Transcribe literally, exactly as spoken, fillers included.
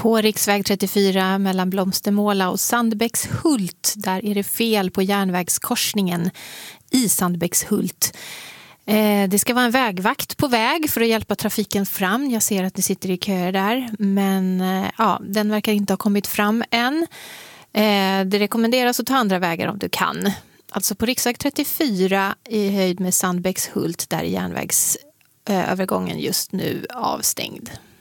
På riksväg trettiofyra mellan Blomstermåla och Sandbäckshult, där är det fel på järnvägskorsningen i Sandbäckshult. Eh, det ska vara en vägvakt på väg för att hjälpa trafiken fram. Jag ser att det sitter i köer där, men eh, ja, den verkar inte ha kommit fram än. Eh, det rekommenderas att ta andra vägar om du kan. Alltså på riksväg trettiofyra i höjd med Sandbäckshult, där är järnvägsövergången just nu avstängd.